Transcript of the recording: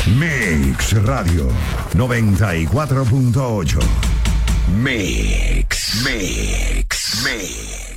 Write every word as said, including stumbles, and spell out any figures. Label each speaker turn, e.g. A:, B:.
A: Mix Radio noventa y cuatro punto ocho. Mix, Mix, Mix.